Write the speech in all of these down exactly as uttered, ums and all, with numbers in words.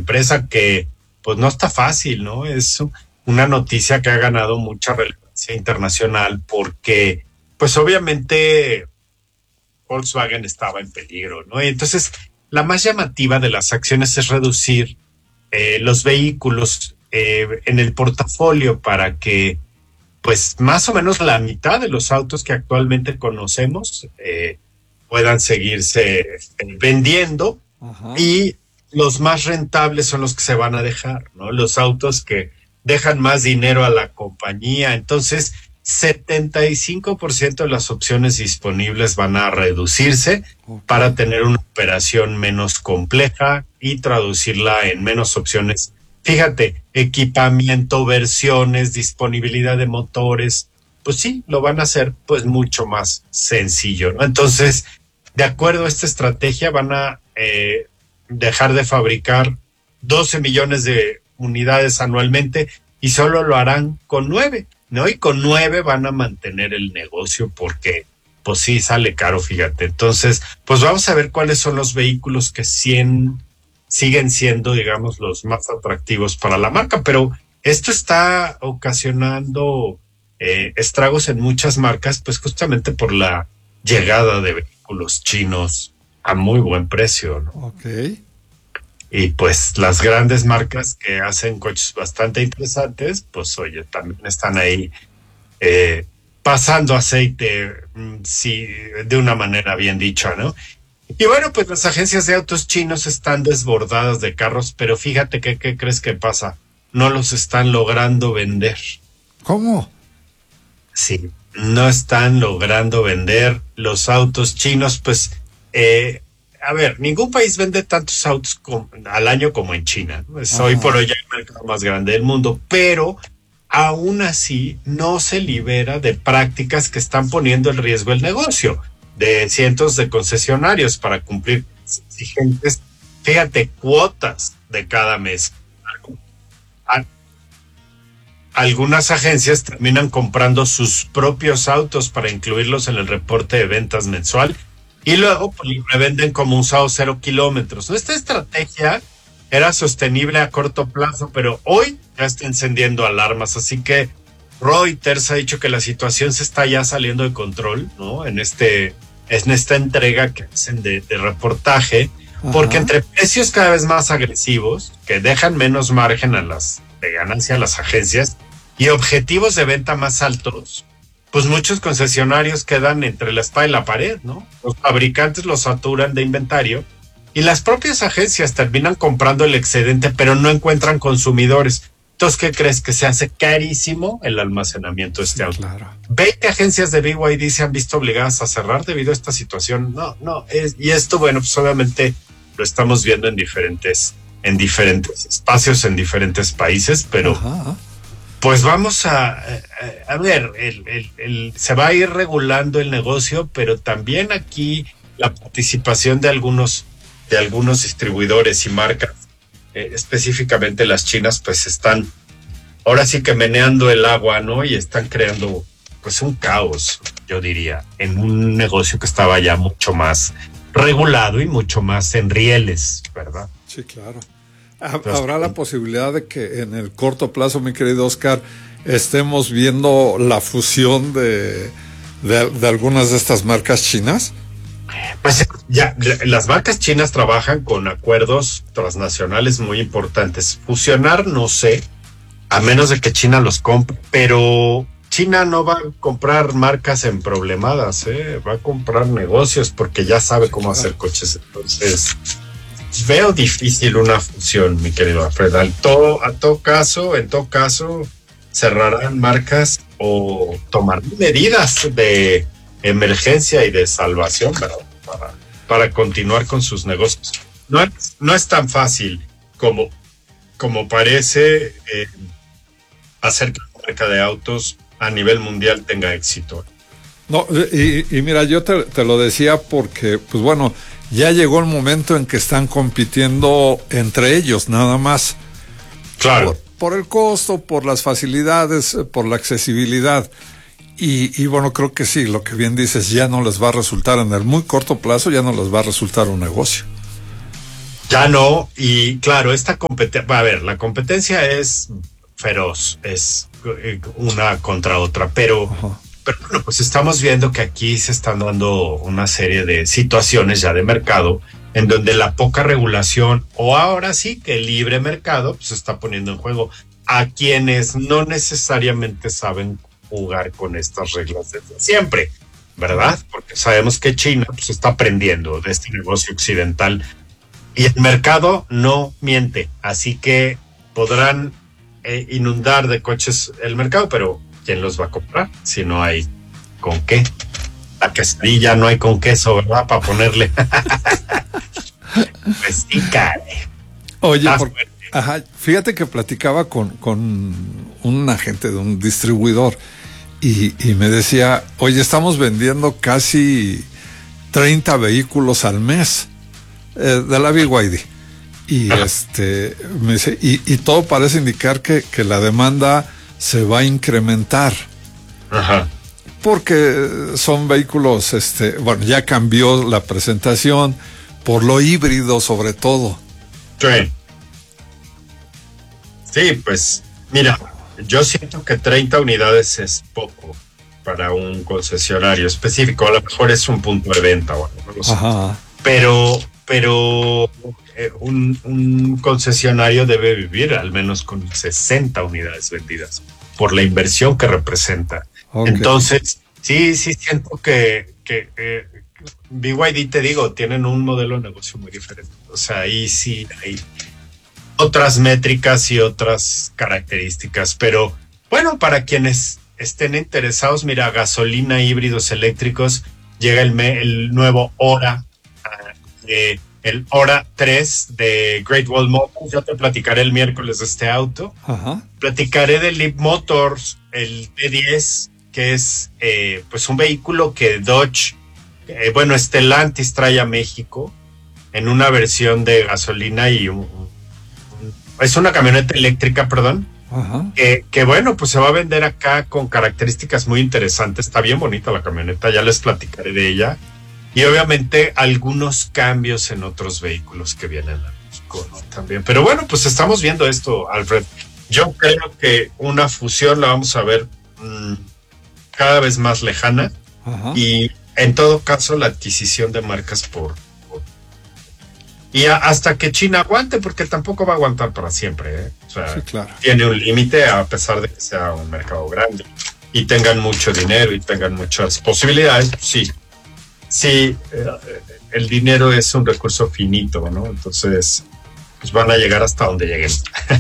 empresa que pues no está fácil, ¿no? Es una noticia que ha ganado mucha relevancia internacional porque pues obviamente Volkswagen estaba en peligro, ¿no? Y entonces la más llamativa de las acciones es reducir eh, los vehículos eh, en el portafolio para que pues más o menos la mitad de los autos que actualmente conocemos eh, puedan seguirse eh, vendiendo. Ajá. Y los más rentables son los que se van a dejar, ¿no? Los autos que dejan más dinero a la compañía. Entonces, setenta y cinco por ciento de las opciones disponibles van a reducirse okay. para tener una operación menos compleja y traducirla en menos opciones. Fíjate, equipamiento, versiones, disponibilidad de motores, pues sí, lo van a hacer pues mucho más sencillo, ¿no? Entonces, de acuerdo a esta estrategia, van a eh, dejar de fabricar doce millones de unidades anualmente y solo lo harán con nueve, ¿no? Y con nueve van a mantener el negocio porque, pues sí, sale caro, fíjate. Entonces, pues vamos a ver cuáles son los vehículos que cien siguen siendo, digamos, los más atractivos para la marca, pero esto está ocasionando eh, estragos en muchas marcas, pues justamente por la llegada de vehículos chinos a muy buen precio, ¿no? Okay. Y pues las grandes marcas que hacen coches bastante interesantes, pues oye, también están ahí eh, pasando aceite, sí, de una manera bien dicha, ¿no? Y bueno, pues las agencias de autos chinos están desbordadas de carros, pero fíjate que, ¿qué crees que pasa? No los están logrando vender. ¿Cómo? Sí, no están logrando vender los autos chinos, pues, eh, a ver, ningún país vende tantos autos com- al año como en China, ¿no? Es hoy por hoy el mercado más grande del mundo, pero aún así no se libera de prácticas que están poniendo en riesgo el negocio de cientos de concesionarios para cumplir exigentes, fíjate, cuotas de cada mes. Algunas agencias terminan comprando sus propios autos para incluirlos en el reporte de ventas mensual y luego pues, lo revenden como usado cero kilómetros. Esta estrategia era sostenible a corto plazo, pero hoy ya está encendiendo alarmas, así que Reuters ha dicho que la situación se está ya saliendo de control, ¿no? En este en esta entrega que hacen de, de reportaje, Ajá. porque entre precios cada vez más agresivos, que dejan menos margen a las de ganancia a las agencias, y objetivos de venta más altos, pues muchos concesionarios quedan entre la espada y la pared, ¿no? Los fabricantes los saturan de inventario, y las propias agencias terminan comprando el excedente, pero no encuentran consumidores. Entonces, ¿qué crees? Que se hace carísimo el almacenamiento de este auto. Claro. veinte agencias de B Y D se han visto obligadas a cerrar debido a esta situación. No, no, es, y esto, bueno, pues obviamente lo estamos viendo en diferentes, en diferentes espacios, en diferentes países, pero Ajá. pues vamos a, a, a ver, el, el, el, se va a ir regulando el negocio, pero también aquí la participación de algunos, de algunos distribuidores y marcas, Eh, específicamente las chinas, pues están ahora sí que meneando el agua, ¿no? Y están creando pues un caos, yo diría, en un negocio que estaba ya mucho más regulado y mucho más en rieles, ¿verdad? Sí, claro. Habrá la posibilidad de que en el corto plazo, mi querido Oscar, estemos viendo la fusión de, de, de algunas de estas marcas chinas. Pues ya, las marcas chinas trabajan con acuerdos transnacionales muy importantes. Fusionar, no sé, a menos de que China los compre, pero China no va a comprar marcas emproblemadas, ¿eh? Va a comprar negocios porque ya sabe cómo hacer coches. Entonces, veo difícil una fusión, mi querido Alfred. Al todo, a todo caso, en todo caso, cerrarán marcas o tomarán medidas de emergencia y de salvación, ¿verdad? Para, para continuar con sus negocios. No es, no es tan fácil como, como parece eh, hacer que la marca de autos a nivel mundial tenga éxito. No, y, y mira, yo te, te lo decía porque, pues bueno, ya llegó el momento en que están compitiendo entre ellos, nada más. Claro. Por, por el costo, por las facilidades, por la accesibilidad. Y, y bueno, creo que sí, lo que bien dices, ya no les va a resultar en el muy corto plazo, ya no les va a resultar un negocio. Ya no, y claro, esta competencia, a ver, la competencia es feroz, es una contra otra, pero, uh-huh. pero bueno, pues estamos viendo que aquí se están dando una serie de situaciones ya de mercado en donde la poca regulación, o ahora sí que el libre mercado, pues se está poniendo en juego a quienes no necesariamente saben jugar con estas reglas desde siempre, ¿verdad? Porque sabemos que China pues está aprendiendo de este negocio occidental. Y el mercado no miente, así que podrán eh, inundar de coches el mercado, pero ¿quién los va a comprar si no hay con qué? La quesadilla no hay con queso, ¿verdad? Para ponerle. Pues sí, caray. Oye, por, ajá, fíjate que platicaba con, con un agente de un distribuidor y, y me decía, oye, estamos vendiendo casi treinta vehículos al mes. De la B Y D y Ajá. este me dice, y, y todo parece indicar que, que la demanda se va a incrementar. Ajá. Porque son vehículos, este, bueno, ya cambió la presentación por lo híbrido sobre todo. Sí. Sí, pues mira, yo siento que treinta unidades es poco para un concesionario específico, a lo mejor es un punto de venta o algo, no lo sé. Ajá. Pero pero eh, un, un concesionario debe vivir al menos con sesenta unidades vendidas por la inversión que representa. Okay. Entonces, sí, sí siento que, que eh, B Y D, te digo, tienen un modelo de negocio muy diferente. O sea, ahí sí hay otras métricas y otras características. Pero bueno, para quienes estén interesados, mira, gasolina, híbridos eléctricos, llega el, me, el nuevo Ora. Eh, el Ora tres de Great Wall Motors. Yo te platicaré el miércoles de este auto. Ajá. Platicaré de Leap Motors, el T diez, que es eh, pues un vehículo que Dodge, eh, bueno, Stellantis trae a México en una versión de gasolina y un, un, es una camioneta eléctrica, perdón. Ajá. Que, que bueno, pues se va a vender acá con características muy interesantes. Está bien bonita la camioneta, ya les platicaré de ella. Y obviamente algunos cambios en otros vehículos que vienen a México, ¿no? También. Pero bueno, pues estamos viendo esto, Alfred. Yo creo que una fusión la vamos a ver mmm, cada vez más lejana. Ajá. Y en todo caso la adquisición de marcas por... por y a, hasta que China aguante, porque tampoco va a aguantar para siempre, ¿eh? O sea, sí, claro. Tiene un límite a pesar de que sea un mercado grande y tengan mucho dinero y tengan muchas posibilidades, sí. Sí, eh, el dinero es un recurso finito, ¿no? Entonces, pues van a llegar hasta donde lleguen.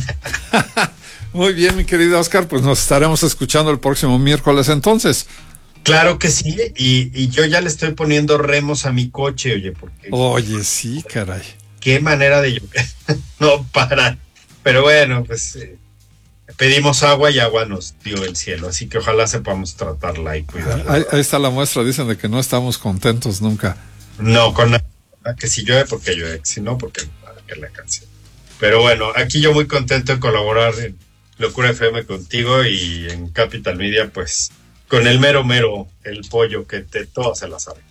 Muy bien, mi querido Oscar, pues nos estaremos escuchando el próximo miércoles entonces. Claro que sí, y, y yo ya le estoy poniendo remos a mi coche, oye, porque... Oye, sí, caray. Qué manera de llover, no para. Pero bueno, pues eh, pedimos agua y agua nos dio el cielo, así que ojalá sepamos tratarla y cuidarla. Ahí, ahí está la muestra, dicen de que no estamos contentos nunca. No, con nada, que si llueve porque llueve, si no porque que la canción. Pero bueno, aquí yo muy contento de colaborar en Locura F M contigo y en Capital Media, pues con el mero mero, el pollo que te todos se la saben.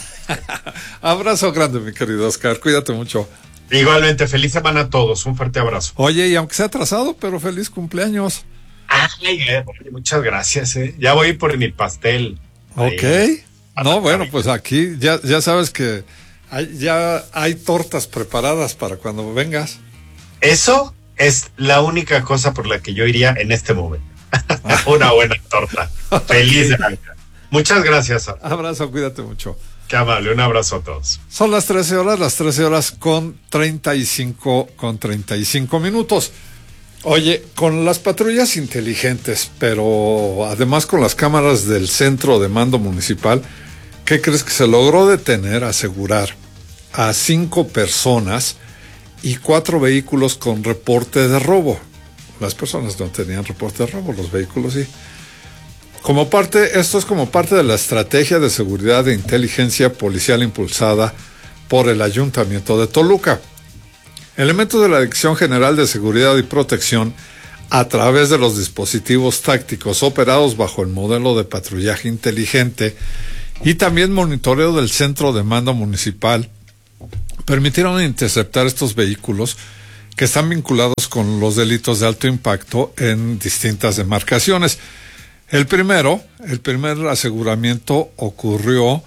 Abrazo grande, mi querido Oscar, cuídate mucho. Igualmente, feliz semana a todos, un fuerte abrazo. Oye, y aunque sea atrasado, pero feliz cumpleaños. Ay, eh, muchas gracias, eh. Ya voy por mi pastel. Ok. Ahí. No, bueno, pues aquí ya, ya sabes que hay, ya hay tortas preparadas para cuando vengas. Eso es la única cosa por la que yo iría en este momento. Una buena torta. Feliz de Navidad. Muchas gracias. Abrazo, cuídate mucho. Qué amable, un abrazo a todos. Son las trece horas, las trece horas con treinta y cinco, con treinta y cinco minutos. Oye, con las patrullas inteligentes, pero además con las cámaras del centro de mando municipal, ¿qué crees que se logró detener, asegurar a cinco personas y cuatro vehículos con reporte de robo? Las personas no tenían reporte de robo, los vehículos sí. Como parte, esto es como parte de la estrategia de seguridad e inteligencia policial impulsada por el Ayuntamiento de Toluca. Elementos de la Dirección General de Seguridad y Protección, a través de los dispositivos tácticos operados bajo el modelo de patrullaje inteligente y también monitoreo del Centro de Mando Municipal, permitieron interceptar estos vehículos que están vinculados con los delitos de alto impacto en distintas demarcaciones. El primero, el primer aseguramiento ocurrió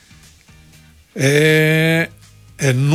eh, en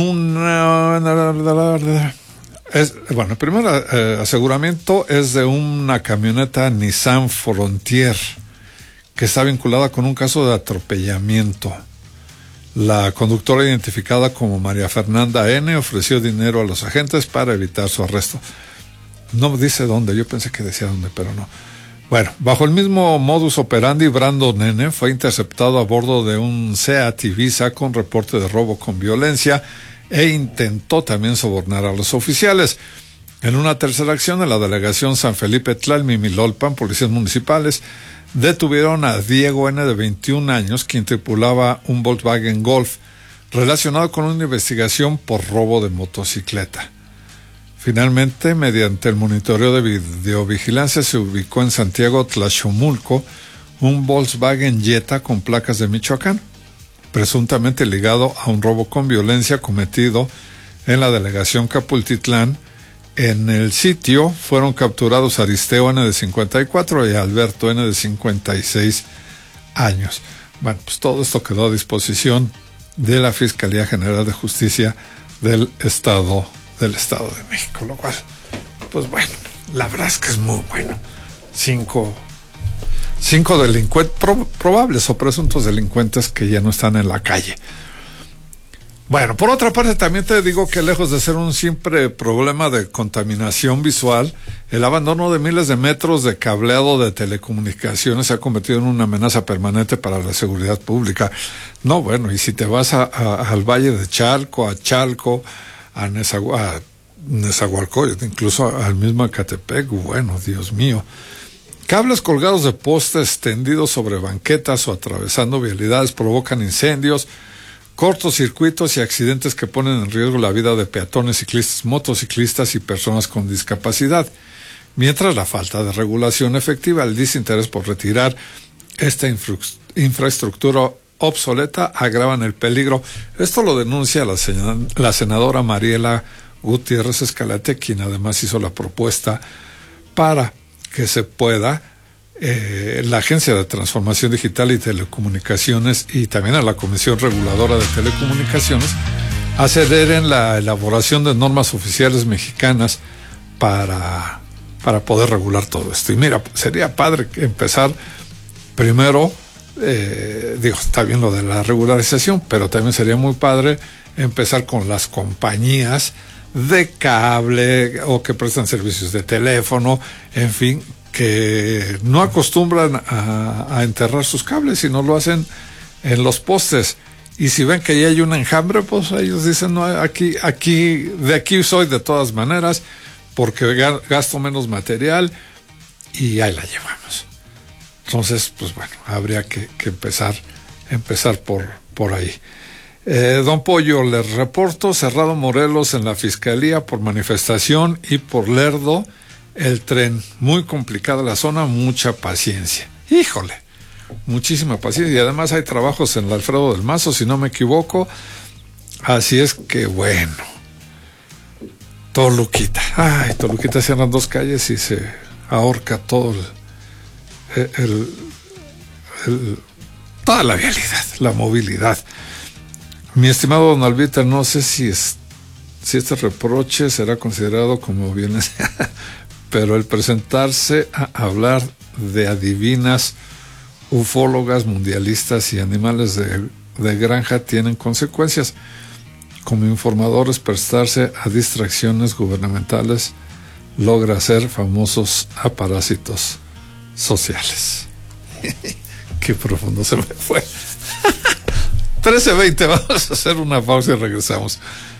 una... Es, bueno, el primer eh, aseguramiento es de una camioneta Nissan Frontier que está vinculada con un caso de atropellamiento. La conductora, identificada como María Fernanda N., ofreció dinero a los agentes para evitar su arresto. No dice dónde, yo pensé que decía dónde, pero no. Bueno, bajo el mismo modus operandi, Brandon N. fue interceptado a bordo de un Seat Ibiza con reporte de robo con violencia e intentó también sobornar a los oficiales. En una tercera acción, en la delegación San Felipe Tlalmimilolpan, policías municipales detuvieron a Diego N., de veintiún años, quien tripulaba un Volkswagen Golf, relacionado con una investigación por robo de motocicleta. Finalmente, mediante el monitoreo de videovigilancia, se ubicó en Santiago Tlachomulco un Volkswagen Jetta con placas de Michoacán, presuntamente ligado a un robo con violencia cometido en la delegación Capultitlán. En el sitio fueron capturados Aristeo N., de cincuenta y cuatro, y Alberto N., de cincuenta y seis años. Bueno, pues todo esto quedó a disposición de la Fiscalía General de Justicia del Estado del Estado de México, lo cual, pues bueno, la verdad es que es muy bueno. Cinco, cinco delincuentes, pro, probables o presuntos delincuentes que ya no están en la calle. Bueno, por otra parte, también te digo que lejos de ser un simple problema de contaminación visual, el abandono de miles de metros de cableado de telecomunicaciones se ha convertido en una amenaza permanente para la seguridad pública. No, bueno, y si te vas a, a, al Valle de Chalco, a Chalco, a, Nezahu- a Nezahualcóyotl, incluso al mismo Ecatepec, bueno, Dios mío. Cables colgados de postes tendidos sobre banquetas o atravesando vialidades provocan incendios, cortocircuitos y accidentes que ponen en riesgo la vida de peatones, ciclistas, motociclistas y personas con discapacidad. Mientras la falta de regulación efectiva, el desinterés por retirar esta infra- infraestructura obsoleta agravan el peligro. Esto lo denuncia la, sen- la senadora Mariela Gutiérrez Escalante, quien además hizo la propuesta para que se pueda Eh, la Agencia de Transformación Digital y Telecomunicaciones y también a la Comisión Reguladora de Telecomunicaciones aceleren la elaboración de normas oficiales mexicanas para, para poder regular todo esto. Y mira, sería padre empezar primero, eh, digo, está bien lo de la regularización, pero también sería muy padre empezar con las compañías de cable o que prestan servicios de teléfono, en fin, que no acostumbran a, a enterrar sus cables, sino lo hacen en los postes. Y si ven que ya hay un enjambre, pues ellos dicen, no, aquí, aquí, de aquí soy de todas maneras, porque gasto menos material y ahí la llevamos. Entonces, pues bueno, habría que, que empezar, empezar por, por ahí. Eh, don Pollo, les reporto, cerrado Morelos en la Fiscalía por manifestación y por lerdo el tren. Muy complicada la zona, mucha paciencia. Híjole, muchísima paciencia. Y además hay trabajos en el Alfredo del Mazo, si no me equivoco. Así es que bueno. Toluquita. Ay, Toluquita cierran dos calles y se ahorca todo el, el, el, el toda la vialidad, la movilidad. Mi estimado don Albita, no sé si es, si este reproche será considerado como bienes, pero el presentarse a hablar de adivinas, ufólogas, mundialistas y animales de, de granja tienen consecuencias. Como informadores, prestarse a distracciones gubernamentales logra hacer famosos a parásitos sociales. Qué profundo se me fue. trece veinte, vamos a hacer una pausa y regresamos.